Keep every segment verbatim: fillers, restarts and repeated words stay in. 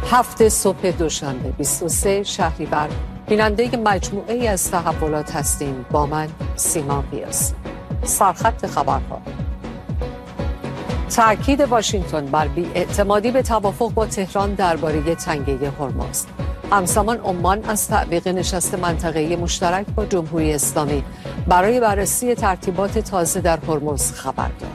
هفته صبح دوشنبه بیست و سه شهریور بیننده مجموعه ای از تحولات هستیم. با من سیما قیاسی. سرخط خبرها: تأکید واشنگتن بر بی‌اعتمادی به توافق با تهران درباره تنگه هرمز. همزمان عمان از تعویق نشست منطقه‌ای مشترک با جمهوری اسلامی برای بررسی ترتیبات تازه در هرمز خبر داد.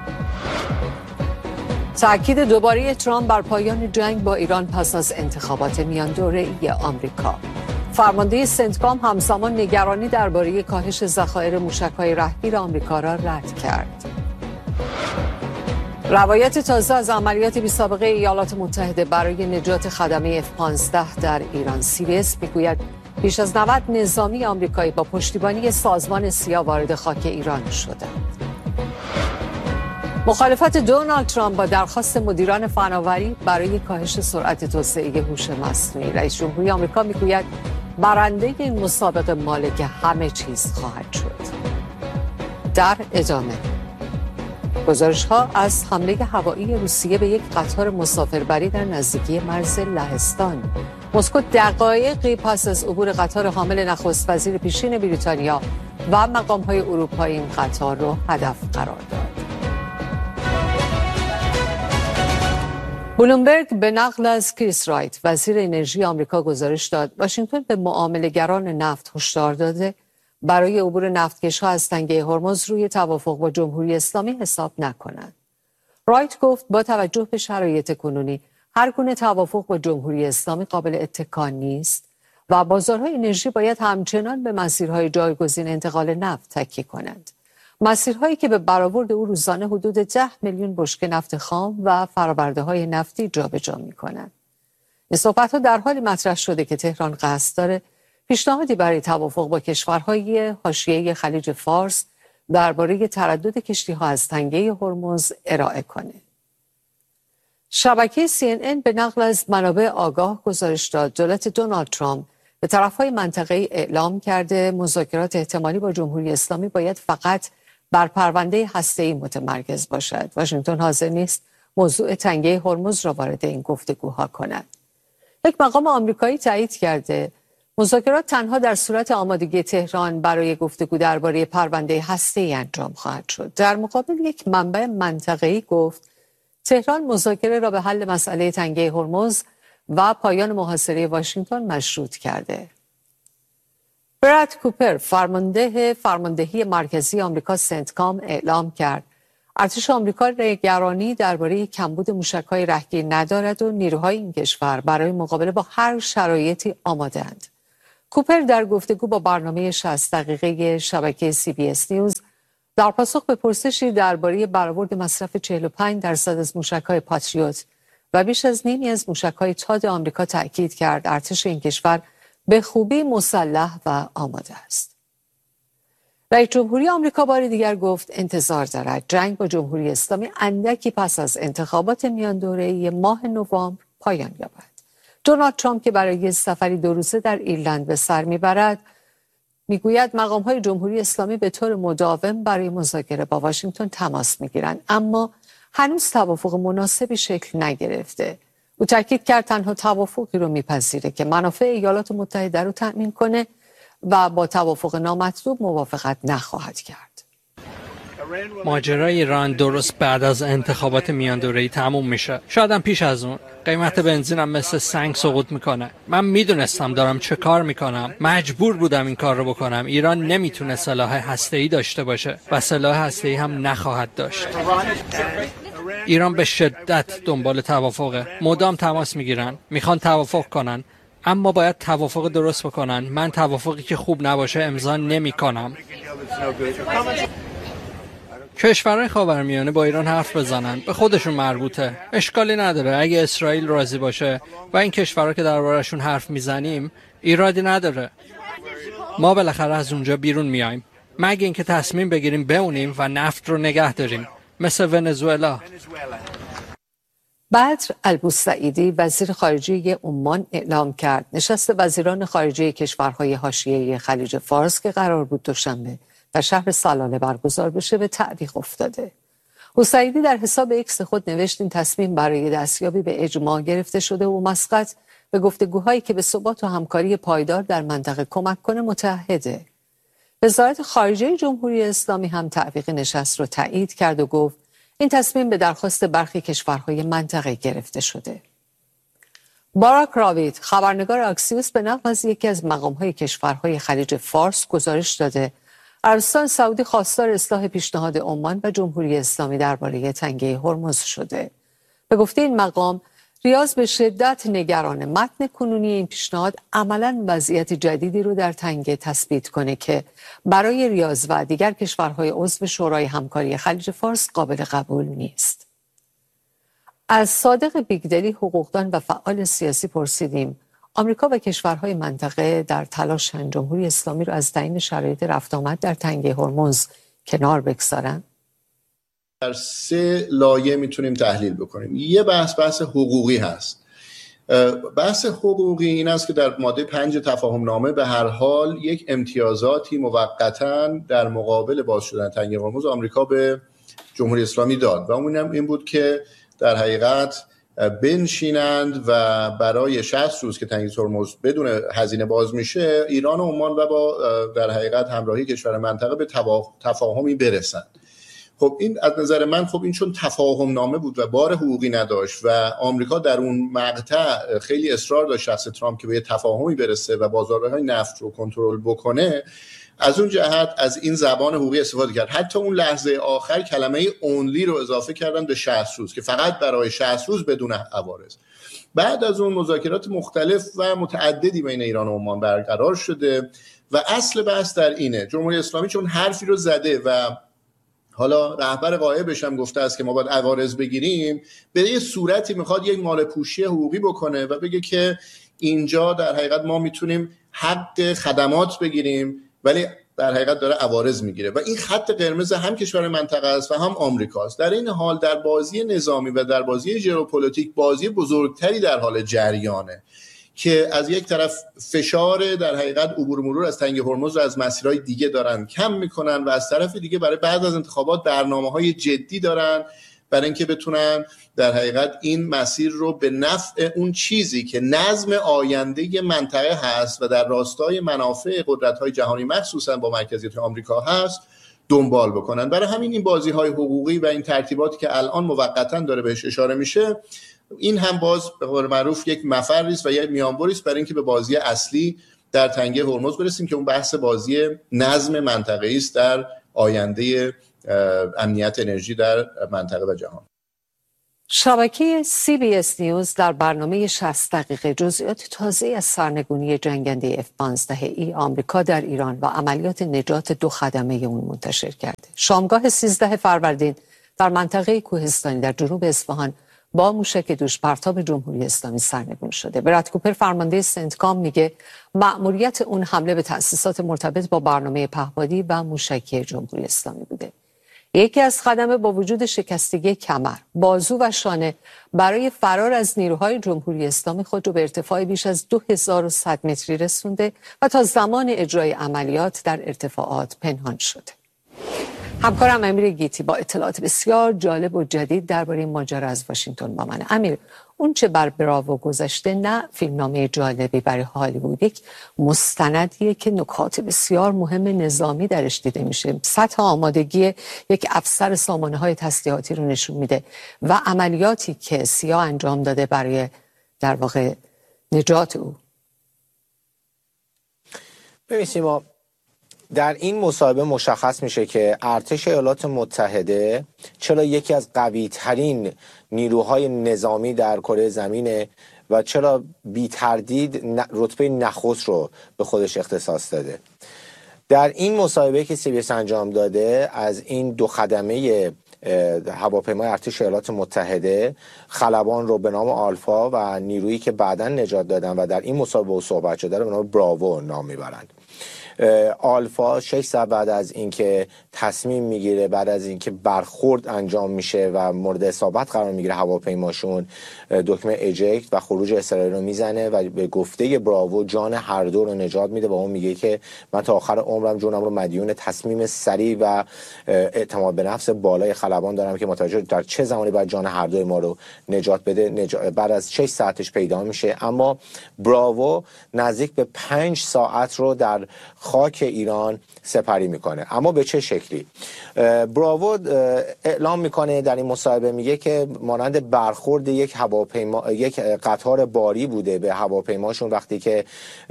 تأکید دوباره ترامپ بر پایان جنگ با ایران پس از انتخابات میان دوره‌ای آمریکا. فرمانده سنتکام همزمان نگرانی درباره کاهش ذخایر موشک‌های رهگیر آمریکا را رد کرد. روایت تازه از عملیات بی‌سابقه ایالات متحده برای نجات خدمه اف پانزده در ایران. سی بی اس میگوید بیش از نود نظامی آمریکایی با پشتیبانی سازمان سیا وارد خاک ایران شدند. مخالفت دونالد ترامپ با درخواست مدیران فناوری برای کاهش سرعت توسعه هوش مصنوعی. رئیس جمهوری آمریکا میگوید برنده این مسابقه مالک همه چیز خواهد شد. در ادامه گزارش‌ها از حمله هوایی روسیه به یک قطار مسافربری در نزدیکی مرز لهستان. مسکو دقایقی پس از عبور قطار حامل نخست وزیر پیشین بریتانیا و مقام‌های اروپایی این قطار را هدف قرار داد. بلومبرگ به نقل از کریس رایت وزیر انرژی آمریکا گزارش داد واشنگتن به معامله‌گران نفت هشدار داده برای عبور نفتکش‌ها از تنگه هرمز روی توافق با جمهوری اسلامی حساب نکنند. رایت گفت با توجه به شرایط کنونی هر گونه توافق با جمهوری اسلامی قابل اتکا نیست و بازارهای انرژی باید همچنان به مسیرهای جایگزین انتقال نفت تکیه کنند. مسیرهایی که به برآورد او روزانه حدود ده میلیون بشکه نفت خام و فرآورده‌های نفتی جابجا می‌کنند. این صحبت‌ها در حالی مطرح شده که تهران قصد دارد پیشنهادی برای توافق با کشورهای حاشیه‌ای خلیج فارس درباره تردد کشتی‌ها از تنگه هرمز ارائه کنه. شبکه سی ان ان به نقل از منابع آگاه گزارش داد دولت دونالد ترامپ به طرف‌های منطقه‌ای اعلام کرده مذاکرات احتمالی با جمهوری اسلامی باید فقط بر پرونده هسته‌ای متمرکز باشد. واشنگتن حاضر نیست موضوع تنگه هرمز را وارد این گفتگوها کند. یک مقام آمریکایی تایید کرده مذاکرات تنها در صورت آمادگی تهران برای گفتگو درباره پرونده هسته‌ای انجام خواهد شد. در مقابل یک منبع منطقه‌ای گفت تهران مذاکره را به حل مسئله تنگه هرمز و پایان محاصره واشنگتن مشروط کرده. براد کوپر فرمانده فرماندهی مرکزی آمریکا سنتکام اعلام کرد ارتش آمریکا نگرانی درباره کمبود موشک‌های رهگیر ندارد و نیروهای این کشور برای مقابله با هر شرایطی آماده‌اند. کوپر در گفتگو با برنامه شصت دقیقه شبکه سی بی اس نیوز در پاسخ به پرسشی درباره برآورد مصرف چهل و پنج درصد از موشک‌های پاتریوت و بیش از نیمی از موشک‌های تاد آمریکا تأکید کرد ارتش این کشور به خوبی مسلح و آماده است. رئیس جمهوری آمریکا بار دیگر گفت انتظار دارد جنگ با جمهوری اسلامی اندکی پس از انتخابات میان دوره‌ای ماه نوامبر پایان یابد. دونالد ترامپ که برای سفری دو روزه در ایرلند به سر میبرد میگوید مقام‌های جمهوری اسلامی به طور مداوم برای مذاکره با واشنگتن تماس میگیرند اما هنوز توافق مناسبی شکل نگرفته. او تاکید کرد تنها توافقی رو میپذیره که منافع ایالات متحده رو تأمین کنه و با توافق نامطلوب موافقت نخواهد کرد. ماجرای ایران درست بعد از انتخابات میان دوره‌ای تموم میشه. شاید هم پیش از اون. قیمت بنزینم مثل سنگ سقوط میکنه. من میدونستم دارم چه کار میکنم. مجبور بودم این کار رو بکنم. ایران نمیتونه سلاح هسته‌ای داشته باشه و سلاح هسته‌ای هم نخواهد داشت. ایران به شدت دنبال توافقه. مدام تماس میگیرن. میخوان توافق کنن. اما باید توافق درست بکنن. من توافقی که خوب نباشه امضا نمیکنم. کشورهای خاورمیانه با ایران حرف بزنن، به خودشون مربوطه. اشکالی نداره اگه اسرائیل راضی باشه و این کشورها که درباره‌شون حرف میزنیم ایرادی نداره. ما بالاخره از اونجا بیرون میایم مگه اینکه تصمیم بگیریم بمونیم و نفت رو نگه داریم مثل ونزوئلا. بدر البوسعیدی وزیر خارجه عمان اعلام کرد نشست وزیران خارجه کشورهای حاشیه‌ای خلیج فارس که قرار بود دوشنبه در شهر سالانه برگزار بشه به تعویق افتاده. حسینی در حساب ایکس خود نوشت این تصمیم برای دستیابی به اجماع گرفته شده و مسقط به گفتگوهایی که به ثبات و همکاری پایدار در منطقه کمک کنه متعهده. وزارت خارجه جمهوری اسلامی هم تعویق نشست رو تایید کرد و گفت این تصمیم به درخواست برخی کشورهای منطقه گرفته شده. باراک راوید، خبرنگار اکسیوس، به نقل از یکی از مقام‌های کشورهای خلیج فارس گزارش داده عربستان سعودی خواستار اصلاح پیشنهاد عمان و جمهوری اسلامی درباره تنگه هرمز شده. به گفته این مقام، ریاض به شدت نگران متن کنونی این پیشنهاد عملاً وضعیت جدیدی رو در تنگه تثبیت کنه که برای ریاض و دیگر کشورهای عضو شورای همکاری خلیج فارس قابل قبول نیست. از صادق بیگدلی، حقوقدان و فعال سیاسی، پرسیدیم آمریکا و کشورهای منطقه در تلاشند جمهوری اسلامی را از تعیین شرایط رفت آمد در تنگه هرمز کنار بگذارند؟ در سه لایه میتونیم تحلیل بکنیم. یه بحث بحث حقوقی هست. بحث حقوقی این است که در ماده پنج تفاهم نامه به هر حال یک امتیازاتی موقتاً در مقابل باز شدن تنگه هرمز آمریکا به جمهوری اسلامی داد و اونم این بود که در حقیقت بنشینند و برای شصت روز که تنگه هرمز بدون هزینه باز میشه، ایران و عمان و با در حقیقت همراهی کشور منطقه به تفاهمی برسند. خب این از نظر من خب این چون تفاهم نامه بود و بار حقوقی نداشت و آمریکا در اون مقطع خیلی اصرار داشت شخص ترامپ که به یه تفاهمی برسه و بازارهای نفت رو کنترل بکنه، از اون جهت از این زبان حقوقی استفاده کرد. حتی اون لحظه آخر کلمه اونلی رو اضافه کردن به شصت روز که فقط برای شصت روز بدون عوارض. بعد از اون مذاکرات مختلف و متعددی بین ایران و عمان برقرار شده و اصل بحث در اینه جمهوری اسلامی چون حرفی رو زده و حالا رهبر غایبش هم گفته است که ما باید عوارض بگیریم، به یه صورتی میخواد یک مال پوشی حقوقی بکنه و بگه که اینجا در حقیقت ما میتونیم حق خدمات بگیریم ولی در حقیقت داره عوارض میگیره و این خط قرمز هم کشور منطقه است و هم آمریکاست. در این حال در بازی نظامی و در بازی ژئوپلیتیک بازی بزرگتری در حال جریانه که از یک طرف فشار در حقیقت عبور مرور از تنگه هرمز رو از مسیرهای دیگه دارن کم میکنن و از طرف دیگه برای بعد از انتخابات برنامه‌های جدی دارن برای اینکه بتونن در حقیقت این مسیر رو به نفع اون چیزی که نظم آینده منطقه هست و در راستای منافع قدرت‌های جهانی مخصوصا با مرکزیت آمریکا هست دنبال بکنن. برای همین این بازی‌های حقوقی و این ترتیباتی که الان موقتاً داره بهش اشاره میشه، این هم باز به قول معروف یک مفری است و یک میانبری است برای اینکه به بازی اصلی در تنگه هرمز برسیم که اون بحث بازی نظم منطقه‌ای است در آینده امنیت انرژی در منطقه و جهان. شبکه سی بی اس نیوز در برنامه شصت دقیقه جزئیات تازه از سرنگونی جنگنده اف پانزده ای آمریکا در ایران و عملیات نجات دو خدمه اون منتشر کرده. شامگاه سیزده فروردین در منطقه کوهستانی در جنوب اصفهان با موشک دوش پرتاب جمهوری اسلامی سرنگون شده. براد کوپر فرمانده سنتکام میگه مأموریت اون حمله به تأسیسات مرتبط با برنامه پهپادی و موشکی جمهوری اسلامی بوده. یکی از خدمه با وجود شکستگی کمر، بازو و شانه برای فرار از نیروهای جمهوری اسلامی خود رو به ارتفاع بیش از دو هزار و صد متری رسونده و تا زمان اجرای عملیات در ارتفاعات پنهان شده. همکارم امیر گیتی با اطلاعات بسیار جالب و جدید درباره این ماجرا از واشنگتن با منه. امیر، اون چه بر براوو گذشته نه فیلمنامه جالبی برای هالیوود، یک مستندیه که نکات بسیار مهم نظامی درش دیده میشه. سطح آمادگی یک افسر سامانه‌های تسلیحاتی رو نشون میده و عملیاتی که سیا انجام داده برای در واقع نجات او. ببینید ما در این مصاحبه مشخص میشه که ارتش ایالات متحده چرا یکی از قوی ترین نیروهای نظامی در کره زمینه و چرا بی تردید رتبه نخست رو به خودش اختصاص داده. در این مصاحبه که سی بی اس انجام داده از این دو خدمه هواپیمای ارتش ایالات متحده، خلبان رو به نام آلفا و نیرویی که بعداً نجات دادن و در این مصاحبه صحبت شده رو به نام براوو نام میبرند. آلفا شش ساعت بعد از اینکه تصمیم میگیره، بعد از اینکه برخورد انجام میشه و مورد اصابت قرار میگیره هواپیماشون، دکمه اجکت و خروج اسرائیل رو میزنه و به گفته براوو جان هر دو رو نجات میده و اون میگه که من تا آخر عمرم جونم رو مدیون تصمیم سریع و اعتماد به نفس بالای خلبان دارم که متوجه در چه زمانی باید جان هر دوی ما رو نجات بده. نجات بعد از شش ساعتش پیدا میشه. اما براوو نزدیک به پنج ساعت رو در خاک ایران سپری میکنه. اما به چه شکلی؟ براوو اعلام میکنه در این مصاحبه، میگه که مانند برخورد یک هواپیما، یک قطار باری بوده به هواپیماشون وقتی که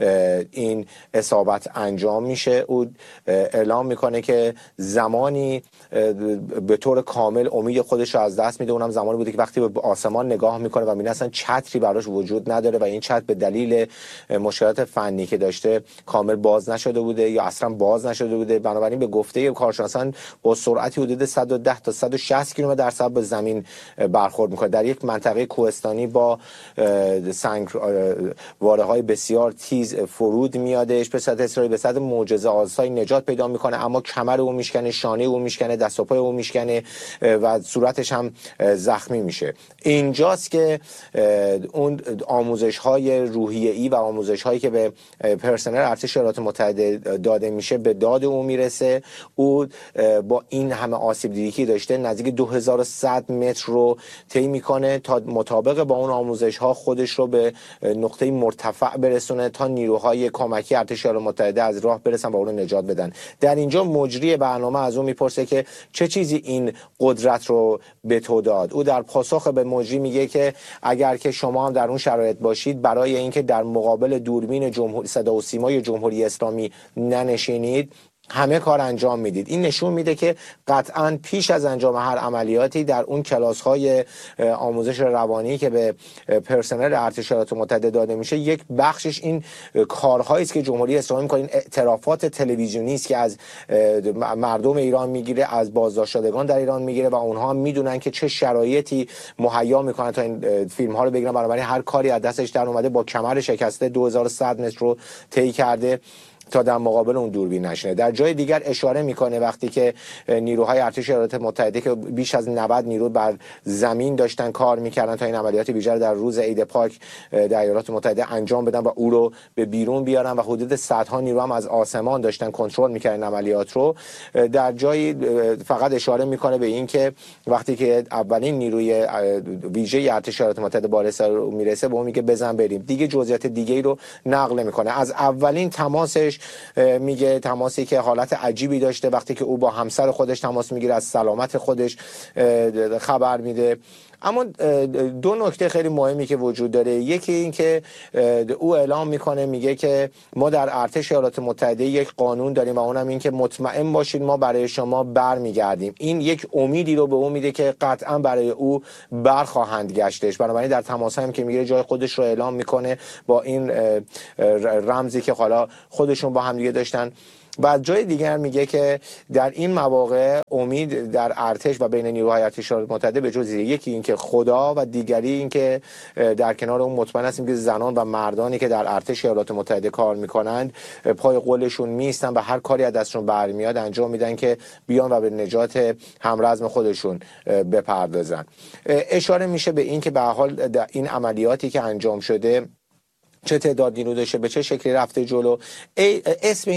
این اصابت انجام میشه. او اعلام میکنه که زمانی به طور کامل امید خودش رو از دست میده، اونم زمانی بوده که وقتی به آسمان نگاه میکنه و میبینه اصلا چتری براش وجود نداره و این چتر به دلیل مشکلات فنی که داشته کامل باز نشده بوده یا اصلا باز نشده بوده. بنابراین به گفته کارشناسان با سرعتی حدود صد و ده تا صد و شصت کیلومتر در ساعت به زمین برخورد میکنه در یک منطقه کوهستانی با سنگ واره‌های بسیار تیز فرود میادش. به صورت اسرائیل به صورت معجزه آسای نجات پیدا میکنه، اما کمر او میشکنه، شانه او میشکنه، دست و پای او میشکنه و صورتش هم زخمی میشه. اینجاست که اون آموزش های روحیه‌ای و آموزش هایی که به پرسنل ارتش ایالات متحده داده میشه به داد او میرسه. او با این همه آسیب دیدگی که داشته نزدیک دو هزار و صد متر رو طی میکنه تا مطابق با اون آموزش ها خودش رو به نقطه مرتفع برسونه تا نیروهای کمکی ارتش ایالات متحده از راه برسن و اون رو نجات بدن. در اینجا مجری برنامه از اون میپرسه که چه چیزی این قدرت رو به تو داد. او در پاسخ به مجری میگه که اگر که شما هم در اون شرایط باشید، برای اینکه در مقابل دوربین جمهوری صدا و سیمای جمهوری اسلامی ننشینید، همه کار انجام میدید. این نشون میده که قطعاً پیش از انجام هر عملیاتی در اون کلاس های آموزش روانی که به پرسنل ارتش ایالات متحده داده میشه، یک بخشش این کارهایی است که جمهوری اسلامی میکنه، این اعترافات تلویزیونی است که از مردم ایران میگیره، از بازداشت شدگان در ایران میگیره و اونها میدونن که چه شرایطی مهیا میکنن تا این فیلم ها رو بگیرن. بنابراین هر کاری از دستش در اومده، با کمر شکسته دو هزار و صد متر رو طی کرده تا در مقابل اون دوربین نشینه. در جای دیگر اشاره میکنه وقتی که نیروهای ارتش ایالات متحده که بیش از نود نیرو بر زمین داشتن کار میکردن تا این عملیات ویژه رو در روز عید پاک در ایالات متحده انجام بدن و او رو به بیرون بیارن و حدود صدها نیرو هم از آسمان داشتن کنترل میکردن عملیات رو. در جایی فقط اشاره میکنه به این که وقتی که اولین نیروی ویژه ارتش ایالات متحده بالای میرسه، به اون میگه بزن بریم. دیگه جزئیات دیگه‌ای رو نقل میکنه. از اولین تماسش میگه تماسی که حالت عجیبی داشته، وقتی که او با همسر خودش تماس میگیره از سلامت خودش خبر میده. اما دو نکته خیلی مهمی که وجود داره، یکی این که او اعلام میکنه، میگه که ما در ارتش ایالات متحده یک قانون داریم و اونم این که مطمئن باشید ما برای شما برمیگردیم. این یک امیدی رو به او میده که قطعا برای او برخواهند گشتش. بنابراین در تماس هم که میگیره جای خودش رو اعلام میکنه با این رمزی که حالا خودشون با هم دیگه داشتن. بعد جای دیگر میگه که در این مواقع امید در ارتش و بین نیروهای ارتش ایالات متحده به جز یکی این که خدا و دیگری این که در کنار اون مطمئن هستیم که زنان و مردانی که در ارتش ایالات متحده کار میکنند پای قولشون میستن و هر کاری از دستشون برمیاد انجام میدن که بیان و به نجات همرزم خودشون بپردازن. اشاره میشه به این که به هر حال در این عملیاتی که انجام شده چه تعداد نیرو داشته، به چه شکلی رفته جلو. اسم